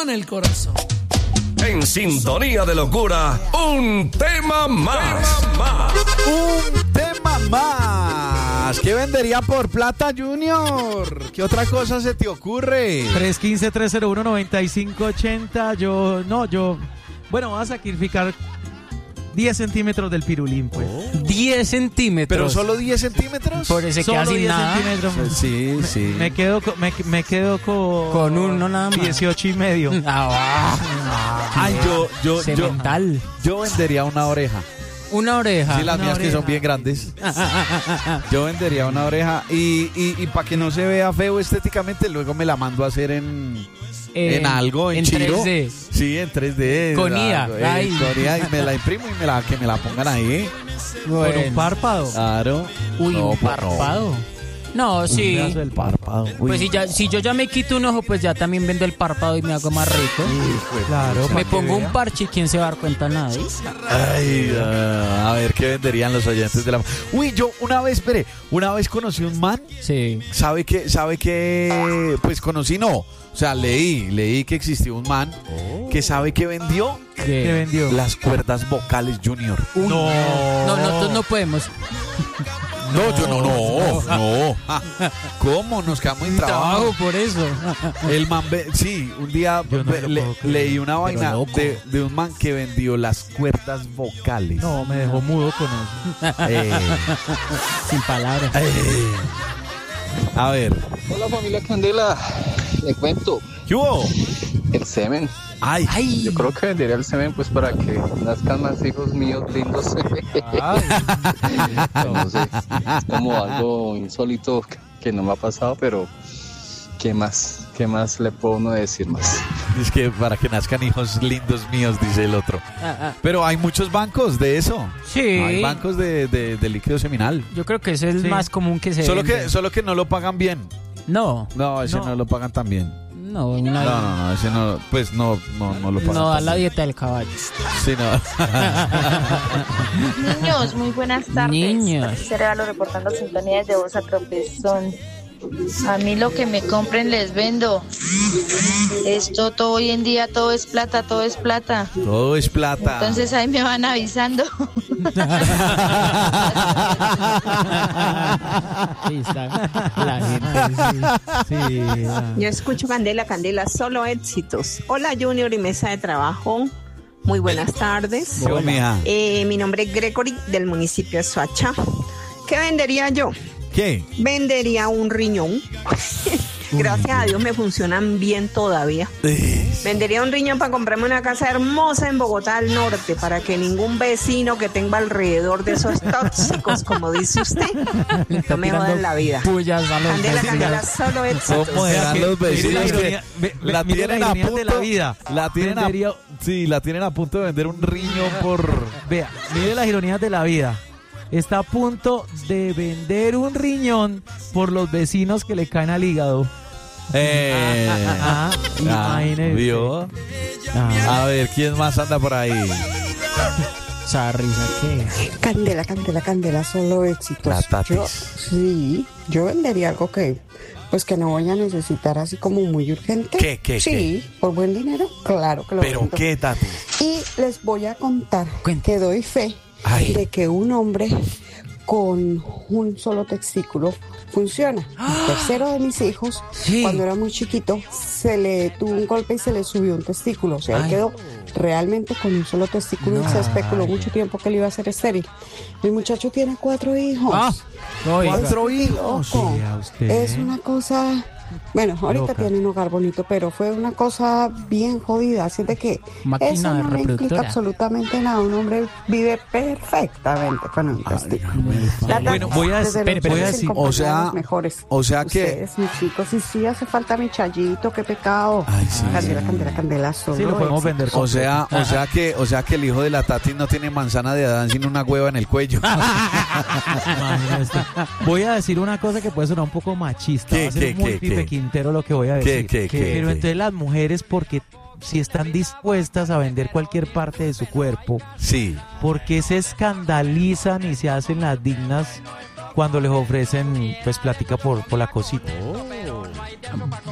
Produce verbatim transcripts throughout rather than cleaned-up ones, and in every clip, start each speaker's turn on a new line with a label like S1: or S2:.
S1: en el corazón.
S2: En sintonía de locura, un tema más. Tema más.
S3: Un tema más. ¿Qué vendería por plata, Junior? ¿Qué otra cosa se te ocurre?
S4: tres uno cinco, tres cero uno, nueve cinco ocho cero. Yo, no, yo, bueno, voy a sacrificar diez centímetros del pirulín, pues.
S3: Oh.
S5: diez centímetros.
S3: ¿Pero solo diez centímetros?
S5: Por eso
S4: Solo
S5: queda sin
S4: diez
S5: nada.
S4: centímetros.
S3: Sí, sí.
S4: Me quedo, con, me, me quedo con...
S5: Con uno nada más.
S4: dieciocho y medio.
S5: Ah,
S3: Ay, yo, yo, yo,
S5: Cemental.
S3: yo vendería una oreja.
S5: Una oreja.
S3: Sí, las
S4: Una
S3: mías
S4: oreja.
S3: que son bien grandes. Yo vendería una oreja y, y, y para que no se vea feo estéticamente, luego me la mando a hacer en,
S5: Eh,
S3: en algo, en,
S5: en
S3: chiro.
S5: tres D.
S3: Sí, en tres D.
S5: Con I A.
S3: algo, eh,
S5: Ay.
S3: con I A, y me la imprimo y me la, que me la pongan ahí.
S4: Con un párpado.
S3: Claro.
S5: Uy,
S3: No,
S5: un
S3: pues,
S5: párpado. No, sí.
S4: Un pedazo del
S3: Párpado. Uy.
S5: Pues si, ya, si yo ya me quito un ojo, pues ya también vendo el párpado y me hago más rico.
S4: Claro,
S5: Me
S4: para que
S5: pongo un
S4: vea.
S5: parche y quién se va a dar cuenta, nadie.
S3: Ay, ah, a ver qué venderían los oyentes de la. Uy, yo una vez, espere, una vez conocí un man.
S5: Sí.
S3: ¿Sabe que, sabe que, pues conocí no? O sea, leí, leí que existió un man que sabe que vendió
S4: ¿Qué
S5: ¿Qué?
S4: vendió?
S3: las cuerdas vocales, Junior.
S4: No.
S5: No, nosotros no podemos.
S3: No, yo no, no, no. Ah, ¿Cómo? Nos quedamos sin trabajo.
S5: Trabajo por eso.
S3: El man, ve- sí, un día
S4: Yo no
S3: ve-
S4: lo
S3: le-
S4: puedo creer.
S3: leí una vaina
S5: loco.
S3: de, de un man que vendió las cuerdas vocales.
S4: No, me dejó mudo con eso.
S3: Eh,
S5: Sin palabras.
S3: eh. A ver,
S6: Hola familia Candela, le cuento,
S3: ¿qué hubo?
S6: el semen.
S3: Ay,
S5: Ay.
S6: Yo creo que vendería el semen pues para que nazcan más hijos míos lindos. No sé, es como algo insólito que no me ha pasado, pero ¿qué más? ¿Qué más le puedo uno decir más?
S3: es que para que nazcan hijos lindos míos, dice el otro. Pero hay muchos bancos de eso.
S5: Sí.
S3: Hay bancos de, de- de líquido seminal.
S5: Yo creo que ese es el
S4: Sí.
S5: más común que se
S3: Solo
S5: vende.
S3: que, solo que no lo pagan bien.
S5: No,
S3: No, ese no,
S4: No.
S3: lo pagan tan bien.
S5: no,
S3: No,
S5: una-
S3: no, no, ese no, pues no, no, no lo pagan.
S5: no da
S3: tan
S5: la
S3: bien.
S5: dieta del caballo.
S3: Sí, no.
S7: Niños, muy buenas tardes.
S5: Niños.
S7: Aquí Cerebalo reportando sintonías de voz a tropezón. A mí lo que me compren les vendo. Esto todo hoy en día todo es plata, todo es plata.
S3: Todo es plata.
S7: Entonces ahí me van avisando.
S5: Ahí está la gente.
S4: Sí, ah.
S8: Yo escucho Candela, Candela, solo éxitos. Hola Junior y mesa de trabajo. Muy buenas tardes.
S3: Yo, mija.
S8: Eh, mi nombre es Gregory del municipio de Soacha. ¿Qué vendería yo?
S3: ¿Qué?
S8: Vendería un riñón. Gracias a Dios me funcionan bien todavía. Vendería un riñón para comprarme una casa hermosa en Bogotá al norte para que ningún vecino que tenga alrededor de esos tóxicos, como dice usted, no me jodan la vida.
S5: Puyas a los
S8: Candela,
S5: vecinos.
S8: Candela, solo éxitos.
S3: ¿Cómo eran los
S4: Mire la
S3: vecinos
S4: ironía,
S3: que
S4: ve- ve-
S3: la
S4: mire
S3: tienen
S4: la
S3: a
S4: ironía
S3: punto
S4: de la vida?
S3: La tienen a,
S4: Vendería-
S3: sí, la tienen a punto de vender un riñón por.
S4: Vea, mire las ironías de la vida. Está a punto de vender un riñón por los vecinos que le caen al hígado.
S3: Eh,
S4: Ah,
S3: ah,
S4: imagínese.
S3: ¿vio?
S4: Ah.
S3: A ver, ¿quién más anda por ahí?
S5: Esa risa que
S9: Candela, Candela, Candela, solo éxitos.
S3: La Tatis.
S9: Yo, sí, yo vendería algo que, pues que no voy a necesitar así como muy urgente.
S3: ¿Qué, qué,
S9: Sí, por buen dinero, claro que lo
S3: ¿Pero
S9: vendo.
S3: qué, Tati?
S9: Y les voy a contar
S5: Cuente.
S9: que doy fe
S3: Ay.
S9: de que un hombre con un solo testículo funciona. El tercero de mis hijos,
S5: Sí.
S9: cuando era muy chiquito, se le tuvo un golpe y se le subió un testículo. O sea, él
S5: Ay.
S9: quedó realmente con un solo testículo y se especuló mucho tiempo que él iba a ser estéril. Mi muchacho tiene cuatro hijos.
S5: Ah, oiga.
S3: Cuatro hijos.
S9: Loco.
S4: Sí, a usted.
S9: Es una cosa... Bueno, ahorita
S4: Loca.
S9: tiene un hogar bonito, pero fue una cosa bien jodida. Así de que
S5: Máquina
S9: eso no le implica
S5: reproductora.
S9: absolutamente nada. Un hombre vive perfectamente con un testículo. La
S4: Bueno,
S9: Tati,
S4: voy a-
S9: desde
S4: espere,
S9: los
S4: voy a
S9: tres
S4: decir-
S9: incomparables
S3: o sea-
S9: mejores.
S3: o sea que-
S9: Ustedes, mis chicos, y sí hace falta mi chayito, qué pecado.
S3: Ay, sí,
S9: Candela, candela, candela, solo
S4: Sí, lo podemos
S9: éxito.
S4: vender.
S3: O sea, o sea que, o sea que el hijo de la Tati no tiene manzana de Adán sino una hueva en el cuello.
S4: Imagínese. Voy a decir una cosa que puede sonar un poco machista.
S3: ¿Qué,
S4: Va a ser
S3: qué,
S4: muy
S3: qué,
S4: Pipe
S3: qué?
S4: Quintero lo que voy a decir.
S3: ¿Qué, qué, qué,
S4: Pero
S3: qué?
S4: entonces las mujeres, porque si están dispuestas a vender cualquier parte de su cuerpo,
S3: Sí.
S4: ¿por qué se escandalizan y se hacen las dignas cuando les ofrecen, pues, plática por, por la cosita?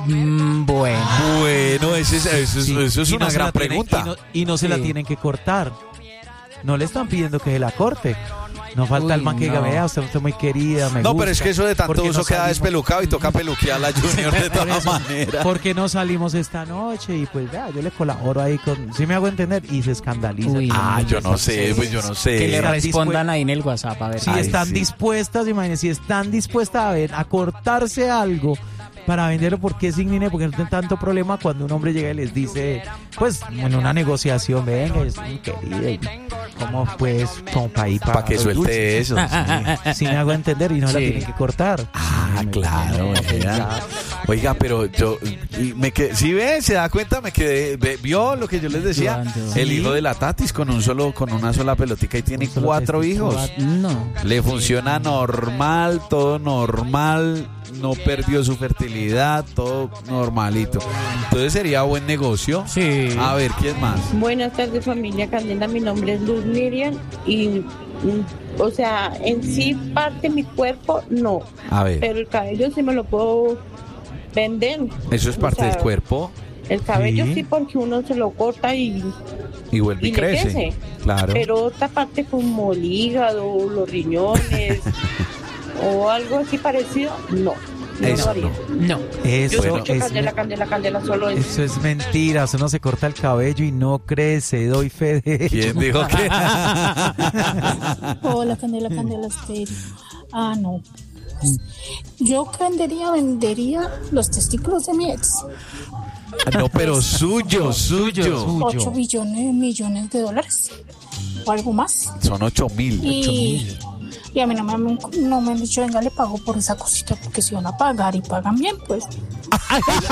S5: Mm, bueno.
S3: Bueno, ese es- eso, es-
S4: Sí,
S3: eso es
S4: y no
S3: una
S4: se la
S3: gran
S4: tienen-
S3: pregunta.
S4: Y no, y no se la
S5: Sí.
S4: tienen que cortar. No le están pidiendo que se la corte. No falta
S5: Uy,
S4: el man que diga,
S5: no.
S4: vea, usted es muy querida, me
S3: No,
S4: gusta.
S3: pero es que eso de tanto
S4: ¿Por qué
S3: uso
S4: no
S3: queda
S4: salimos?
S3: despelucado y toca peluquear a la Junior de
S4: Por
S3: todas
S4: eso,
S3: maneras.
S4: ¿por qué no salimos esta noche? Y pues vea, yo le colaboro ahí con... ¿Sí me hago entender? Y se escandaliza.
S5: Uy,
S3: Ah, yo no sé, pues yo no sé.
S5: Que le
S4: Están
S5: respondan
S4: dispu-
S5: ahí en el WhatsApp, a ver.
S4: Si
S3: Ay,
S4: están
S3: sí.
S4: dispuestas, imagínense, si están dispuestas a ver, a cortarse algo para venderlo, ¿por qué sin dinero? Porque no tienen tanto problema cuando un hombre llega y les dice, pues, en una negociación, venga, yo soy muy querida, y ¿cómo pues, como para ir
S3: Para que
S4: los
S3: suelte
S4: dulces?
S3: eso. sí.
S4: Si me hago entender y no la
S5: Sí.
S4: tienen que cortar.
S3: Ah, claro,
S4: No, pues,
S3: vea.
S4: ya.
S3: Oiga, pero yo y me quedé, si ve, se da cuenta, me quedé, ve- vio lo que yo les decía,
S5: Yo ando.
S3: el
S4: Sí.
S3: hijo de la Tatis con un solo, con una sola pelotica y tiene
S4: Un solo
S3: cuatro
S4: testigo.
S3: hijos.
S5: No.
S3: Le funciona normal, todo normal, no perdió su fertilidad, todo normalito. Entonces sería buen negocio.
S5: Sí.
S3: A ver, ¿quién más?
S1: Buenas tardes, familia Candela. Mi nombre es Luz Miriam y, mm, o sea, en sí parte mi cuerpo, no,
S3: A ver,
S1: pero el cabello sí me lo puedo vender.
S3: eso es
S1: O
S3: parte
S1: sea,
S3: del cuerpo
S1: El cabello
S4: Sí.
S1: sí, porque uno se lo corta y,
S3: y vuelve y,
S1: y le
S3: crece.
S1: crece.
S3: Claro.
S1: Pero otra parte como el hígado, los riñones o algo así parecido, no. No
S3: Eso
S1: lo haría.
S5: No.
S4: Eso
S1: Yo
S3: Bueno.
S1: escucho
S4: es
S1: Candela, Candela, Candela, solo eso.
S4: Eso es mentira, uno se corta el cabello y no crece, doy fe de ello.
S3: ¿Quién dijo que?
S10: Hola, Candela, Candela Estéreo. Ah, no. Yo que vendería, vendería los testículos de mi ex.
S3: No, pero suyo, suyo.
S10: ocho billones, millones de dólares. O algo más.
S3: Son ocho mil.
S10: Y, y a mí no me, han- no me han dicho, venga, le pago por esa cosita, porque si van a pagar y pagan bien, pues